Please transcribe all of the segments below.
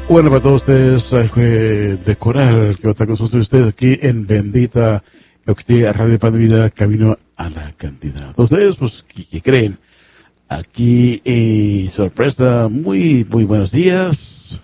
Bueno, para todos ustedes, de Coral, que va a estar con ustedes aquí en Bendita Eucaristía Radio Pan de Vida, camino a la cantidad. Ustedes, pues, ¿qué creen? Aquí, sorpresa, muy buenos días.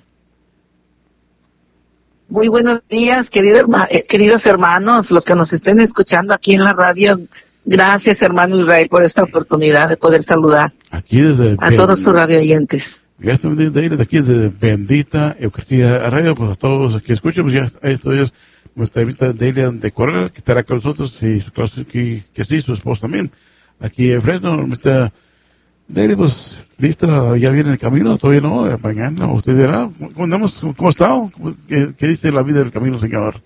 Muy buenos días, queridos hermanos, los que nos estén escuchando aquí en la radio. Gracias, hermano Israel, por esta oportunidad de poder saludar aquí desde a todos sus radio oyentes. Gracias de aquí desde Bendita Eucaristía Radio, pues a todos los que escuchan, pues ya esto es nuestra invita Delia de Coral, que estará con nosotros, y que sí, su esposo también, aquí en Fresno. Nuestra Delia, pues, lista, ya viene el camino, todavía no, mañana, usted dirá, ¿cómo andamos? ¿Cómo está? ¿Qué dice la vida del camino, Señor?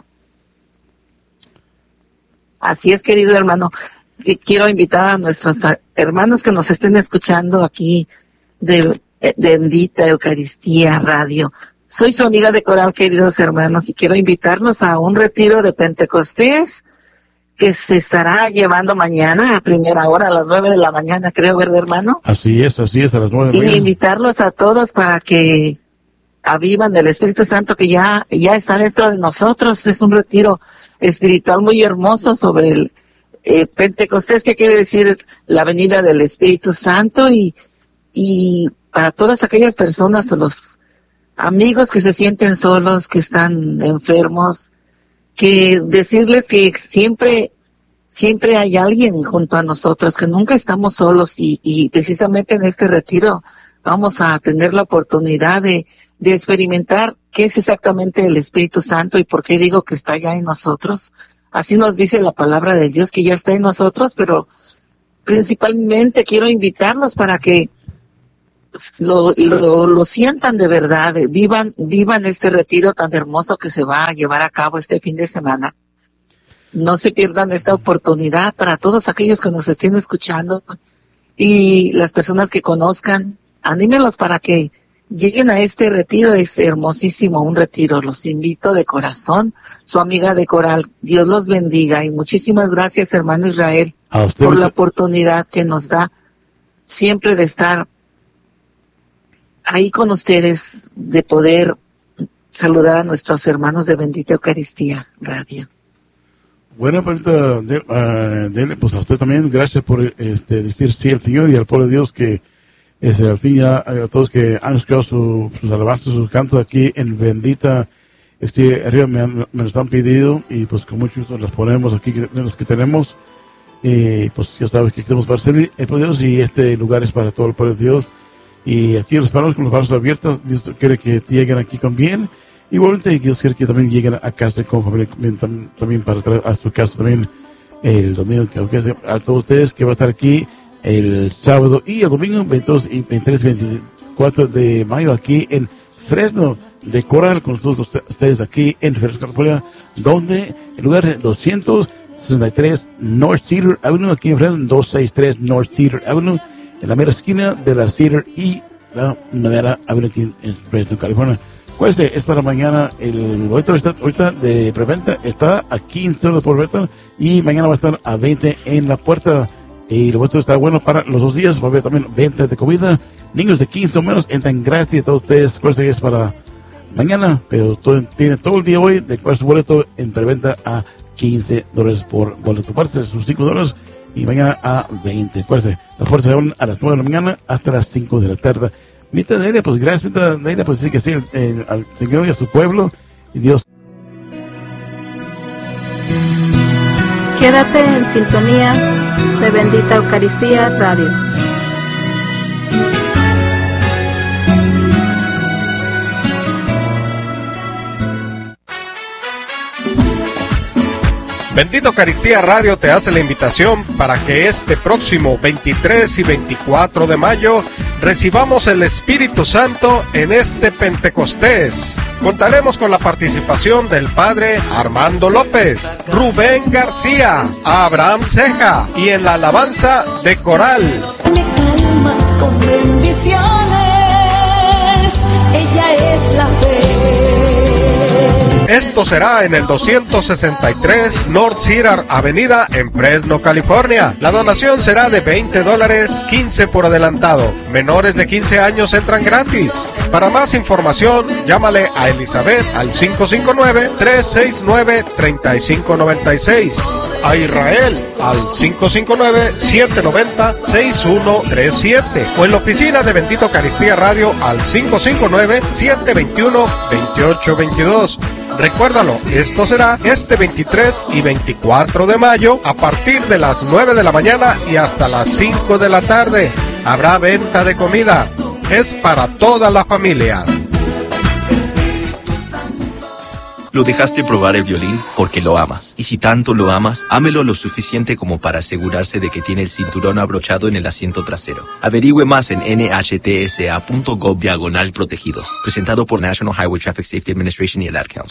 Así es, querido hermano. Quiero invitar a nuestros hermanos que nos estén escuchando aquí de Bendita Eucaristía Radio. Soy su amiga de Coral, queridos hermanos, y quiero invitarlos a un retiro de Pentecostés que se estará llevando mañana a primera hora, a las 9 de la mañana, creo, ¿verdad, hermano? Así es, a las 9 de la mañana. Y invitarlos a todos para que avivan del Espíritu Santo que ya está dentro de nosotros. Es un retiro espiritual muy hermoso sobre el Pentecostés, que quiere decir la venida del Espíritu Santo, y para todas aquellas personas o los amigos que se sienten solos, que están enfermos, que decirles que siempre hay alguien junto a nosotros, que nunca estamos solos, y precisamente en este retiro vamos a tener la oportunidad de experimentar qué es exactamente el Espíritu Santo y por qué digo que está ya en nosotros. Así nos dice la palabra de Dios, que ya está en nosotros, pero principalmente quiero invitarlos para que lo sientan de verdad, vivan este retiro tan hermoso que se va a llevar a cabo este fin de semana. No se pierdan esta oportunidad. Para todos aquellos que nos estén escuchando y las personas que conozcan, anímenlos para que lleguen a este retiro. Es hermosísimo, un retiro. Los invito de corazón. Su amiga de Coral. Dios los bendiga y muchísimas gracias, hermano Israel, por la oportunidad que nos da siempre de estar ahí con ustedes, de poder saludar a nuestros hermanos de Bendita Eucaristía Radio. Bueno, Dele, pues a usted también, gracias por decir sí al Señor y al pueblo de Dios, que al fin ya a todos que han escuchado sus alabanzas, sus cantos aquí en Bendita arriba me los han pedido, y pues con mucho gusto las ponemos aquí, los que tenemos, y pues ya sabes que queremos para servir el pueblo de Dios, y este lugar es para todo el pueblo de Dios. Y aquí los paramos con los brazos abiertos. Dios quiere que lleguen aquí con bien. Igualmente, Dios quiere que también lleguen a casa con familia, también para traer a su casa también el domingo, que a todos ustedes que va a estar aquí el sábado y el domingo 22 y 23 y 24 de mayo aquí en Fresno de Coral, con todos ustedes aquí en Fresno, California, donde el lugar es 263 North Cedar Avenue, aquí en Fresno, 263 North Cedar Avenue, en la mera esquina de la Cedar y la Nevada Avenue aquí en Fresno, California. Pues es para mañana. El boleto ahorita de preventa está a $15 por boleto, y mañana va a estar a 20 en la puerta. Y el boleto está bueno para los 2 días. Va a haber también venta de comida. Niños de 15 o menos entran gratis. Todos ustedes, pues es para mañana, pero tiene todo el día hoy de su boleto en preventa a $15 por boleto. Parece sus $5. Y mañana a 20. Acuérdense, las fuerzas van a las 9 de la mañana hasta las 5 de la tarde. Mita Nelia, pues gracias, Mita Nelia, pues sí que sí, al Señor y a su pueblo, y Dios. Quédate en sintonía de Bendita Eucaristía Radio. Bendita Eucaristía Radio te hace la invitación para que este próximo 23 y 24 de mayo recibamos el Espíritu Santo en este Pentecostés. Contaremos con la participación del Padre Armando López, Rubén García, Abraham Ceja, y en la alabanza de Coral. Me calma con bendiciones, ella es la fe. Esto será en el 263 North Cedar Avenida en Fresno, California. La donación será de $20, 15 por adelantado. Menores de 15 años entran gratis. Para más información, llámale a Elizabeth al 559-369-3596. A Israel al 559-790-6137 o en la oficina de Bendita Eucaristía Radio al 559-721-2822. Recuérdalo, esto será este 23 y 24 de mayo a partir de las 9 de la mañana y hasta las 5 de la tarde. Habrá venta de comida. Es para toda la familia. Lo dejaste probar el violín porque lo amas. Y si tanto lo amas, ámelo lo suficiente como para asegurarse de que tiene el cinturón abrochado en el asiento trasero. Averigüe más en nhtsa.gov/protegidos. Presentado por National Highway Traffic Safety Administration y el Ad Council.